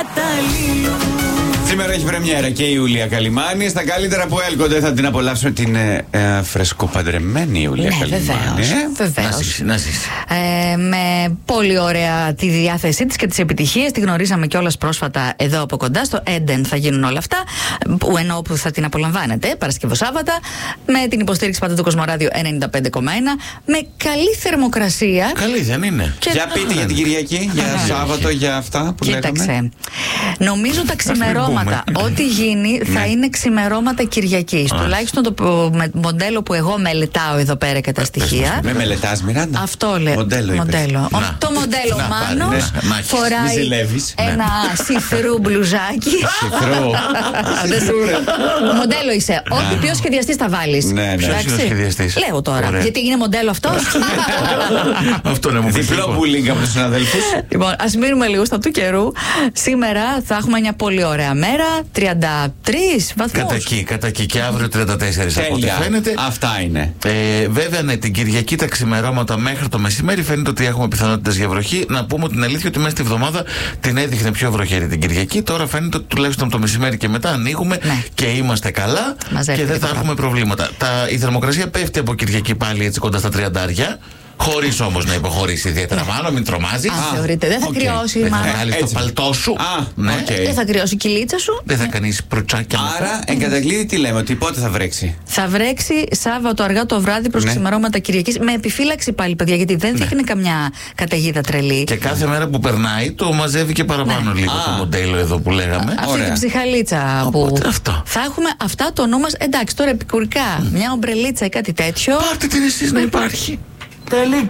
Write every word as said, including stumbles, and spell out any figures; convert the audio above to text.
Σήμερα έχει πρεμιέρα και η Ιούλια Καλυμάνη. Στα καλύτερα που έλκονται θα την απολαύσουμε την ε, ε, φρεσκοπαντρεμένη Ιούλια ναι, Καλυμάνη. Βεβαίως, ε? βεβαίως. Να ζήσει, να ζήσει. Ε, με πολύ ωραία τη διάθεσή της και τις επιτυχίες. Τη γνωρίσαμε κιόλας πρόσφατα εδώ από κοντά. Στο Έντεν θα γίνουν όλα αυτά. Που ενώ που θα την απολαμβάνετε Παρασκευό Σάββατα. Με την υποστήριξη πάντα του Κοσμοράδιο ενενήντα πέντε κόμμα ένα. Με καλή θερμοκρασία. Καλή δεν είναι? Και για πείτε για την Κυριακή, για Σάββατο, για αυτά που Κοίταξε. λέγαμε. Νομίζω τα ξημερώματα, ό,τι γίνει θα ναι. είναι ξημερώματα Κυριακής. Τουλάχιστον το μοντέλο που εγώ μελετάω εδώ πέρα και τα στοιχεία. Με μελετάς, Μιράντα? Αυτό λέει. Μοντέλο, μοντέλο. Ο, το μοντέλο να, Μάνος ναι, φοράει ένα σιθρού μπλουζάκι. Σιθρού. Μοντέλο είσαι. Ό,τι ποιο σχεδιαστής θα βάλεις. Ναι, ναι. Ποιος είναι ο σχεδιαστής? Λέω τώρα. Γιατί είναι μοντέλο αυτός. Αυτό είναι μου πει. Διπλό bullying από τους συναδέλφους. Λοιπόν, ας μείνουμε λίγο στα του καιρού. Σήμερα θα έχουμε μια πολύ ωραία μέρα. τριάντα τρεις βαθμούς. Κατά εκεί, κατά εκεί. Και αύριο τριάντα τέσσερα από ό,τι φαίνεται. Αυτά είναι. Ε, βέβαια, ναι, την Κυριακή τα ξημερώματα μέχρι το μεσημέρι φαίνεται ότι έχουμε πιθανότητες για βροχή. Να πούμε την αλήθεια ότι μέσα στη εβδομάδα την έδειχνε πιο βροχερή την Κυριακή. Τώρα φαίνεται ότι τουλάχιστον το μεσημέρι και μετά ανοίγουμε ναι. και είμαστε καλά. Μαζεύει και δεν θα τίποτα. έχουμε προβλήματα. Τα, η θερμοκρασία πέφτει από Κυριακή πάλι έτσι κοντά στα τριάντα. Χωρίς όμως να υποχωρήσει ιδιαίτερα πάνω, μην τρομάζεις. Α, θεωρείτε, δεν θα okay. κρυώσει, Δεν θα μάλλον. βγάλεις το παλτό σου. Α, ναι. okay. Δεν θα κρυώσει η κοιλίτσα σου. Δεν θα κάνεις προυτσάκια. Άρα, εν κατακλείδη, τι λέμε, ότι πότε θα βρέξει? Θα βρέξει Σάββατο αργά το βράδυ προς ναι. ξημερώματα Κυριακής. Με επιφύλαξη πάλι, παιδιά, γιατί δεν δείχνει ναι. καμιά καταιγίδα τρελή. Και κάθε μέρα που περνάει το μαζεύει και παραπάνω ναι. λίγο Α. το μοντέλο εδώ που λέγαμε. Αυτή ωραία. Την ψυχαλίτσα Οπότε, που. Αυτό. Θα έχουμε αυτά το νου μας. Εντάξει, τώρα επικουρικά. Mm. Μια ομπρελίτσα ή κάτι τέτοιο. Πάρτε την εσείς να υπάρχει. Τελείω.